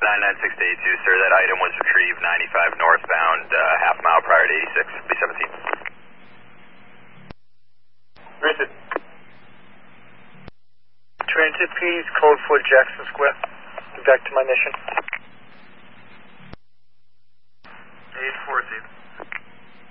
99682, sir. That item was retrieved 95 northbound, half mile prior to 86, B17. Richard. Transit, please, code for Jackson Square. Back to my mission. 840.